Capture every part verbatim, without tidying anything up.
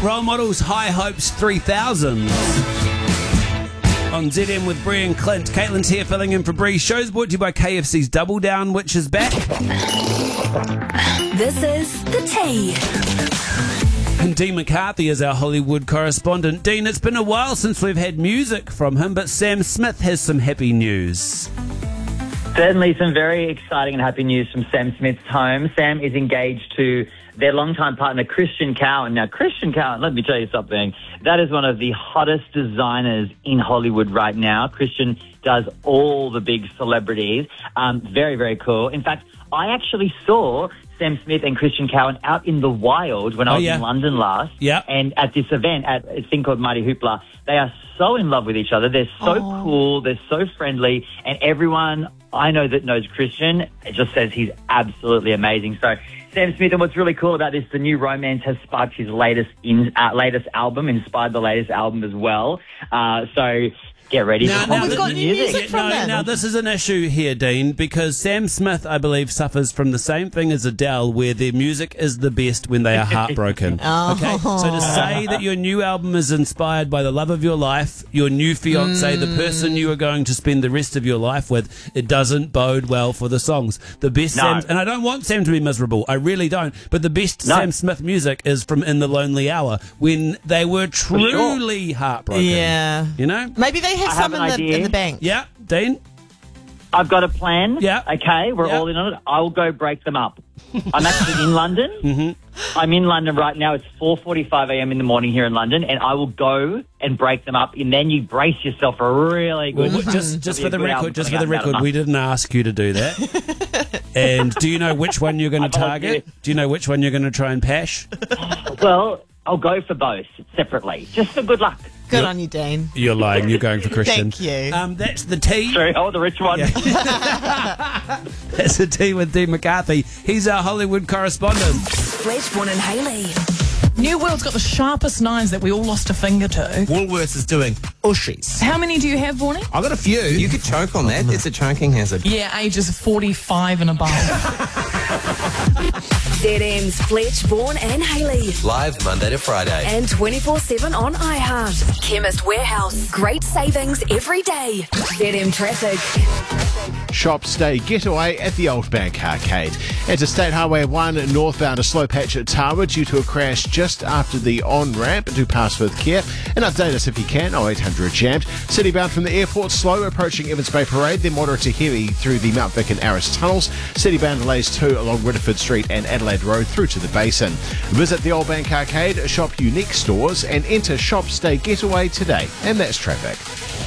Role Models High Hopes three thousand. On Z M with Bree and Clint. Caitlin's here filling in for Bree. Show's brought to you by K F C's Double Down, which is back. This is The Tea. And Dean McCarthy is our Hollywood correspondent. Dean, it's been a while since we've had music from him, but Sam Smith has some happy news. Certainly some very exciting and happy news from Sam Smith's home. Sam is engaged to their longtime partner, Christian Cowan. Now, Christian Cowan, let me tell you something. That is one of the hottest designers in Hollywood right now. Christian does all the big celebrities. Um, very, very cool. In fact, I actually saw Sam Smith and Christian Cowan out in the wild when I Oh, was yeah. in London last. Yeah. And at this event, at a thing called Mighty Hoopla, they are so in love with each other. They're so Oh. cool. They're so friendly. And everyone I know that knows Christian, it just says he's absolutely amazing. So Sam Smith, and what's really cool about this, the new romance has sparked his latest in, uh, latest album, inspired the latest album as well. Uh, so get ready Now- for now all we've the got new music. from no, them. now this is an issue here, Dean, because Sam Smith, I believe, suffers from the same thing as Adele, where their music is the best when they are heartbroken. Oh. Okay, so to say that your new album is inspired by the love of your life, your new fiance, Mm. the person you are going to spend the rest of your life with, it doesn't bode well for the songs. The best No. Sam, and I don't want Sam to be miserable, I really don't, but the best No. Sam Smith music is from In the Lonely Hour, when they were truly heartbroken. Yeah. You know? Maybe they have I some have in an the, idea. in the bank. Yeah, Dean? I've got a plan. Yeah. Okay, we're Yeah. all in on it. I'll go break them up. I'm actually in London. Mm-hmm. I'm in London right now. It's four forty-five a.m. in the morning here in London, and I will go and break them up, and then you brace yourself for a really good... Well, just just It'll for be the a good album record, just for coming the out in about a record, we month. didn't ask you to do that. And do you know which one you're going to I volunteer. target? Do you know which one you're going to try and pash? Well, I'll go for both separately, just for good luck. Good Yep. on you, Dean. You're lying. You're going for Christian. Thank you. Um, that's the tea. Sorry, oh, the rich one. That's the tea with Dean McCarthy. He's our Hollywood correspondent. Fletchborn and Haley. New World's got the sharpest knives that we all lost a finger to. Woolworths is doing Ushies. How many do you have, Warnie? I've got a few. You could choke on that. It's a choking hazard. Yeah, ages forty-five and above. Z M's Fletchborn and Haley. Live Monday to Friday. And twenty-four seven on iHeart. Chemist Warehouse. Great savings every day. Z M Traffic. Shop Stay Getaway at the Old Bank Arcade. At State Highway one northbound, a slow patch at Tawa due to a crash just after the on-ramp to Parsforth Care. And update us if you can, oh eight hundred jammed. Citybound from the airport, slow approaching Evans Bay Parade, then moderate to heavy through the Mount Vic and Aris tunnels. Citybound delays too along Ridderford Street and Adelaide Road through to the Basin. Visit the Old Bank Arcade, shop unique stores and enter Shop Stay Getaway today. And that's traffic.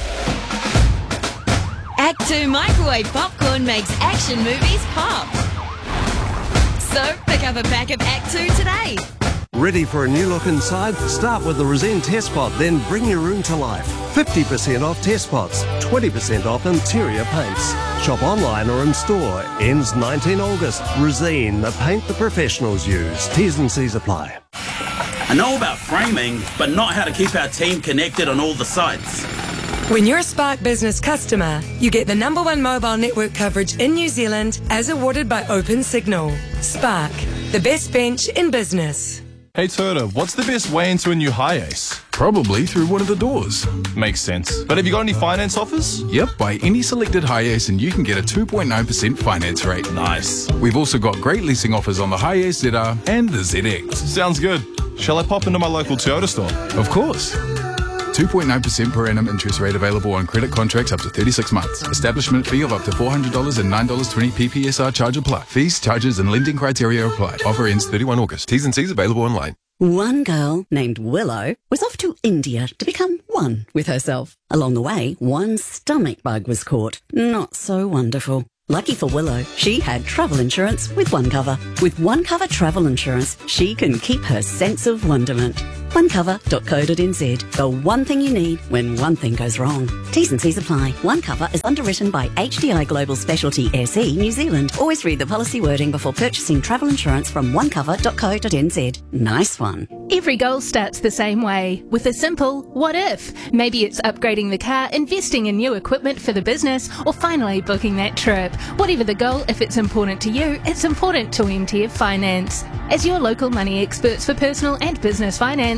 Act two Microwave Popcorn makes action movies pop. So pick up a pack of Act two today. Ready for a new look inside? Start with the Resene Test Pot, then bring your room to life. fifty percent off test pots, twenty percent off interior paints. Shop online or in store. Ends nineteenth of August. Resene, the paint the professionals use. T's and C's apply. I know about framing, but not how to keep our team connected on all the sites. When you're a Spark Business customer, you get the number one mobile network coverage in New Zealand as awarded by Open Signal. Spark, the best bench in business. Hey Turda, what's the best way into a new Hi-Ace? Probably through one of the doors. Makes sense. But have you got any finance offers? Yep, buy any selected Hi-Ace and you can get a two point nine percent finance rate. Nice. We've also got great leasing offers on the Hi-Ace Z R and the Z X. Sounds good. Shall I pop into my local Toyota store? Of course. two point nine percent per annum interest rate available on credit contracts up to thirty-six months. Establishment fee of up to four hundred dollars and nine dollars and twenty cents P P S R charge apply. Fees, charges and lending criteria apply. Offer ends thirty-first of August. T's and C's available online. One girl named Willow was off to India to become one with herself. Along the way, one stomach bug was caught. Not so wonderful. Lucky for Willow, she had travel insurance with OneCover. With OneCover travel insurance, she can keep her sense of wonderment. one cover dot co dot n z. The one thing you need when one thing goes wrong. T's and C's apply. OneCover is underwritten by H D I Global Specialty S E New Zealand. Always read the policy wording before purchasing travel insurance from one cover dot co dot n z. Nice one. Every goal starts the same way, with a simple what if. Maybe it's upgrading the car, investing in new equipment for the business, or finally booking that trip. Whatever the goal, if it's important to you, it's important to M T F Finance. As your local money experts for personal and business finance,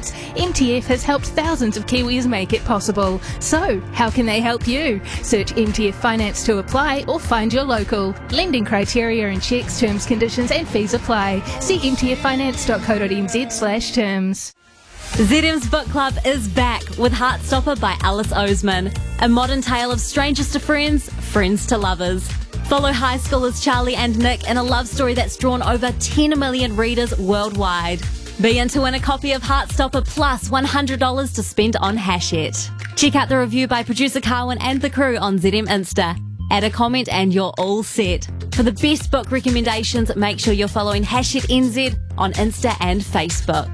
rewards. M T F has helped thousands of Kiwis make it possible. So, how can they help you? Search M T F Finance to apply or find your local. Lending criteria and checks, terms, conditions and fees apply. See m t f finance dot co dot n z slash terms. Z M's Book Club is back with Heartstopper by Alice Oseman. A modern tale of strangers to friends, friends to lovers. Follow high schoolers Charlie and Nick in a love story that's drawn over ten million readers worldwide. Be in to win a copy of Heartstopper plus one hundred dollars to spend on Hachette. Check out the review by producer Carwin and the crew on Z M Insta. Add a comment and you're all set. For the best book recommendations, make sure you're following Hachette N Z on Insta and Facebook.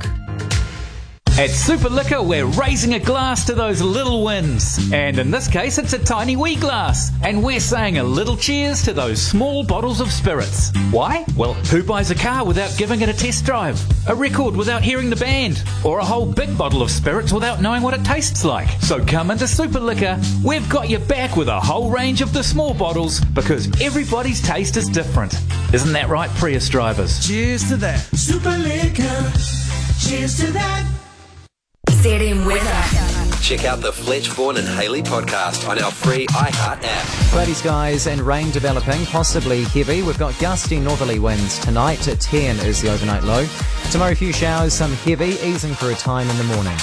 At Super Liquor, we're raising a glass to those little wins. And in this case, it's a tiny wee glass. And we're saying a little cheers to those small bottles of spirits. Why? Well, who buys a car without giving it a test drive? A record without hearing the band? Or a whole big bottle of spirits without knowing what it tastes like? So come into Super Liquor. We've got your back with a whole range of the small bottles because everybody's taste is different. Isn't that right, Prius drivers? Cheers to that. Super Liquor. Cheers to that. Z M weather. Check out the Fletch, Vaughan and Haley podcast on our free iHeart app. Cloudy skies and rain developing, possibly heavy. We've got gusty northerly winds tonight. At ten is the overnight low. Tomorrow, a few showers, some heavy, easing for a time in the morning.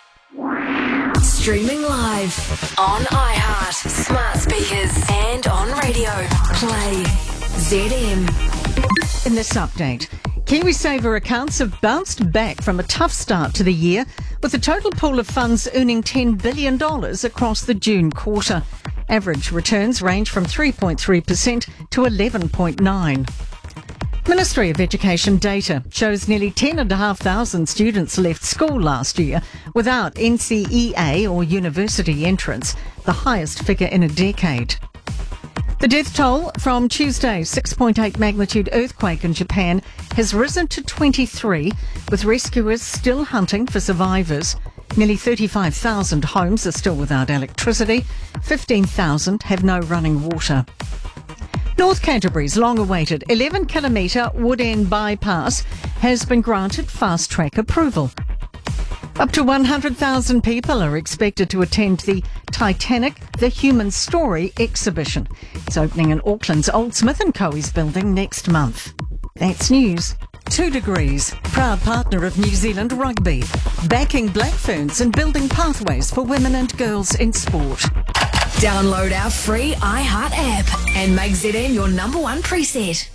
Streaming live on iHeart, smart speakers and on radio. Play Z M. In this update, KiwiSaver accounts have bounced back from a tough start to the year, with the total pool of funds earning ten billion dollars across the June quarter. Average returns range from three point three percent to eleven point nine percent. Ministry of Education data shows nearly ten thousand five hundred students left school last year without N C E A or university entrance, the highest figure in a decade. The death toll from Tuesday's six point eight magnitude earthquake in Japan has risen to twenty-three, with rescuers still hunting for survivors. Nearly thirty-five thousand homes are still without electricity. fifteen thousand have no running water. North Canterbury's long-awaited eleven kilometre Wood End bypass has been granted fast-track approval. Up to one hundred thousand people are expected to attend the Titanic, The Human Story exhibition. It's opening in Auckland's Old Smith and Co's building next month. That's news. Two Degrees, proud partner of New Zealand Rugby, backing Black Ferns and building pathways for women and girls in sport. Download our free iHeart app and make Z M your number one preset.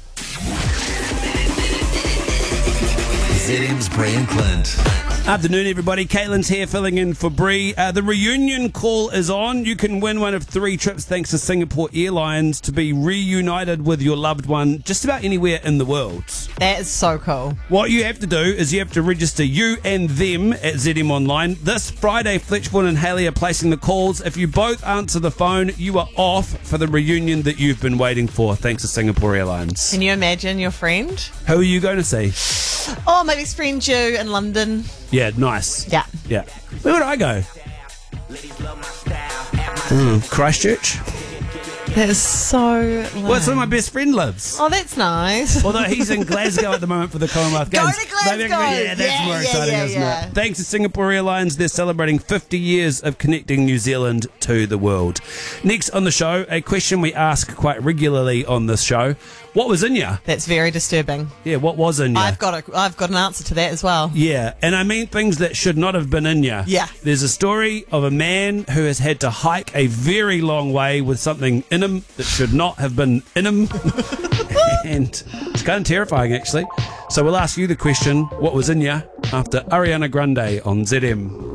Z M's Brie and Clint. Afternoon, everybody. Caitlin's here filling in for Brie. Uh, the reunion call is on. You can win one of three trips thanks to Singapore Airlines to be reunited with your loved one just about anywhere in the world. That is so cool. What you have to do is you have to register you and them at Z M Online. This Friday, Fletch, Vaughan and Haley are placing the calls. If you both answer the phone, you are off for the reunion that you've been waiting for thanks to Singapore Airlines. Can you imagine your friend? Who are you going to see? Oh, maybe his friend Joe in London. Yeah, nice. Yeah. Yeah. Where would I go? Mm, Christchurch? That is so lame. Well, it's where my best friend lives. Oh, that's nice. Although he's in Glasgow at the moment for the Commonwealth Go Games. to Glasgow! Yeah, that's Yeah, more yeah, exciting, yeah, isn't yeah. it? Thanks to Singapore Airlines, they're celebrating fifty years of connecting New Zealand to the world. Next on the show, a question we ask quite regularly on this show. What was in ya? That's very disturbing. Yeah, what was in ya? I've got a, I've got an answer to that as well. Yeah, and I mean things that should not have been in ya. Yeah. There's a story of a man who has had to hike a very long way with something in him that should not have been in him. And it's kind of terrifying, actually. So we'll ask you the question, what was in ya, after Ariana Grande on Z M.